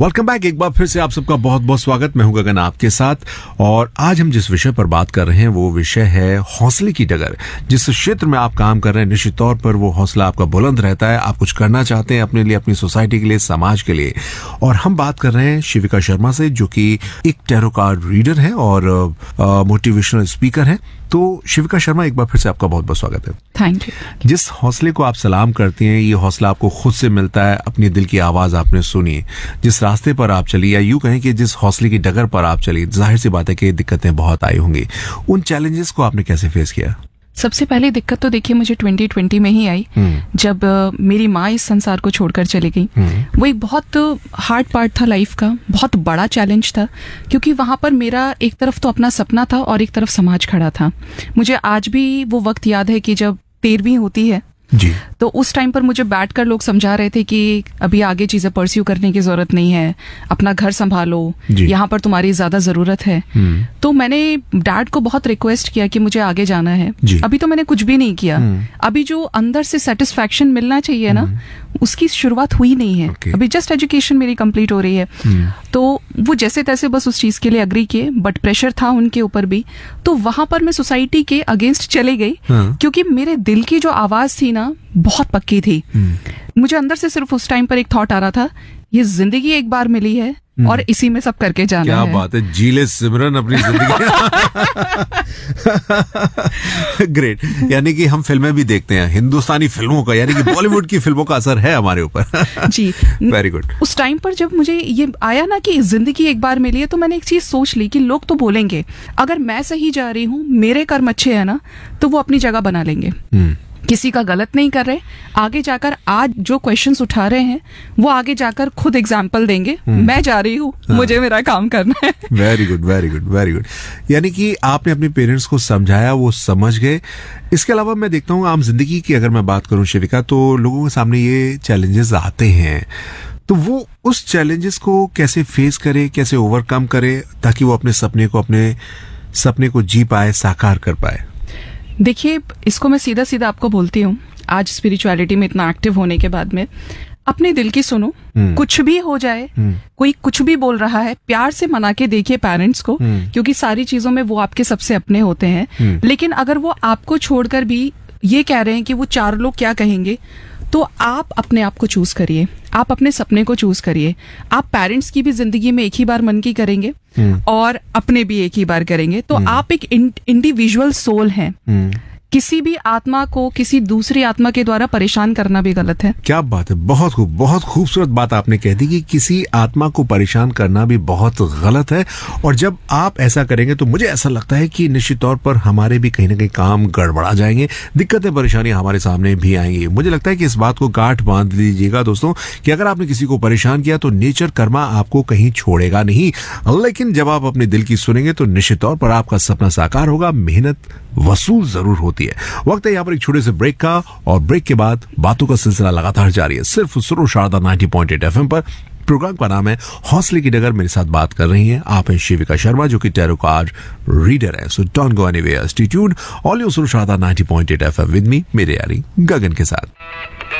Welcome back. एक बार फिर से आप सबका बहुत बहुत स्वागत। मैं हूं गगन आपके साथ, और आज हम जिस विषय पर बात कर रहे हैं वो विषय है हौसले की डगर। जिस क्षेत्र में आप काम कर रहे हैं निश्चित तौर पर वो हौसला आपका बुलंद रहता है। आप कुछ करना चाहते हैं अपने लिए, अपनी सोसाइटी के लिए, समाज के लिए। और हम बात कर रहे हैं शिविका शर्मा से, जो कि एक टैरो कार्ड रीडर है और मोटिवेशनल स्पीकर है। तो शिविका शर्मा, एक बार फिर से आपका बहुत बहुत स्वागत है। Thank you. जिस हौसले को आप सलाम करती हैं, ये हौसला आपको खुद से मिलता है, अपनी दिल की आवाज आपने सुनी, जिस रास्ते पर आप चली, या यूं कहें कि जिस हौसले की डगर पर आप चली, जाहिर सी बात है कि दिक्कतें बहुत आई होंगी। उन चैलेंजेस को आपने कैसे फेस किया? सबसे पहली दिक्कत तो देखिए मुझे 2020 में ही आई, जब मेरी माँ इस संसार को छोड़कर चली गई। वो एक बहुत हार्ड पार्ट था लाइफ का, बहुत बड़ा चैलेंज था, क्योंकि वहां पर मेरा एक तरफ तो अपना सपना था और एक तरफ समाज खड़ा था। मुझे आज भी वो वक्त याद है कि जब 13वीं होती है जी, तो उस टाइम पर मुझे बैठकर लोग समझा रहे थे कि अभी आगे चीजें परस्यू करने की जरूरत नहीं है, अपना घर संभालो, यहाँ पर तुम्हारी ज्यादा जरूरत है। तो मैंने डैड को बहुत रिक्वेस्ट किया कि मुझे आगे जाना है। अभी तो मैंने कुछ भी नहीं किया, अभी जो अंदर से सेटिस्फैक्शन मिलना चाहिए ना, उसकी शुरुआत हुई नहीं है। अभी जस्ट एजुकेशन मेरी कंप्लीट हो रही है। तो वो जैसे तैसे बस उस चीज के लिए अग्री किए, बट प्रेशर था उनके ऊपर भी। तो वहां पर मैं सोसाइटी के अगेंस्ट चले गई, क्योंकि मेरे दिल की जो आवाज थी ना बहुत पक्की थी। मुझे अंदर से सिर्फ उस टाइम पर एक थॉट आ रहा था, ये जिंदगी एक बार मिली है और इसी में सब करके जाना क्या है। क्या बात है, जीले सिमरन अपनी जिंदगी। ग्रेट। यानी कि हम फिल्में भी देखते हैं, हिंदुस्तानी फिल्मों का, यानी कि बॉलीवुड की फिल्मों का असर है हमारे ऊपर। जी, वेरी गुड। उस टाइम पर जब मुझे ये आया ना कि जिंदगी एक बार मिली है, तो मैंने एक चीज सोच ली कि लोग तो बोलेंगे, अगर मैं सही जा रही हूँ, मेरे कर्म अच्छे है ना, तो वो अपनी जगह बना लेंगे। किसी का गलत नहीं कर रहे। आगे जाकर आज जो क्वेश्चंस उठा रहे हैं वो आगे जाकर खुद एग्जाम्पल देंगे। मैं जा रही हूँ, मुझे मेरा काम करना है। Very good, very good, very good. यानी कि आपने अपने पेरेंट्स को समझाया, वो समझ गए। इसके अलावा मैं देखता हूँ आम जिंदगी की अगर मैं बात करूँ शिविका, तो लोगों के सामने ये चैलेंजेस आते हैं, तो वो उस चैलेंजेस को कैसे फेस करे, कैसे ओवरकम करे, ताकि वो अपने सपने को जी पाए, साकार कर पाए। देखिए, इसको मैं सीधा सीधा आपको बोलती हूँ, आज स्पिरिचुअलिटी में इतना एक्टिव होने के बाद में, अपने दिल की सुनो। कुछ भी हो जाए, कोई कुछ भी बोल रहा है, प्यार से मना के देखिए पेरेंट्स को, क्योंकि सारी चीजों में वो आपके सबसे अपने होते हैं। लेकिन अगर वो आपको छोड़कर भी ये कह रहे हैं कि वो चार लोग क्या कहेंगे, तो आप अपने आप को चूज करिए, आप अपने सपने को चूज करिए। आप पेरेंट्स की भी जिंदगी में एक ही बार मन की करेंगे और अपने भी एक ही बार करेंगे, तो आप एक इंडिविजुअल सोल हैं। किसी भी आत्मा को किसी दूसरी आत्मा के द्वारा परेशान करना भी गलत है। क्या बात है, बहुत खूब, बहुत खूबसूरत बात आपने कह दी कि किसी आत्मा को परेशान करना भी बहुत गलत है। और जब आप ऐसा करेंगे तो मुझे ऐसा लगता है कि निश्चित तौर पर हमारे भी कहीं ना कहीं काम गड़बड़ा जाएंगे, दिक्कतें परेशानियां हमारे सामने भी आएंगी। मुझे लगता है कि इस बात को गांठ बांध लीजिएगा दोस्तों, कि अगर आपने किसी को परेशान किया तो नेचर कर्मा आपको कहीं छोड़ेगा नहीं। लेकिन जब आप अपने दिल की सुनेंगे तो निश्चित तौर पर आपका सपना साकार होगा। मेहनत वसूल जरूर होती है। वक्त है यहाँ पर एक छोटे से ब्रेक का, और ब्रेक के बाद बातों का सिलसिला लगातार जारी है, सिर्फ सुनो शारदा 90.8 FM पर। प्रोग्राम का नाम है हौसले की डगर। मेरे साथ बात कर रही हैं आप हैं शिविका शर्मा, जो कि टैरो कार्ड रीडर है। So don't go anywhere, stay tuned, all you सुनो शारदा 90.8 FM विद मी, मेरे यारी गगन के साथ।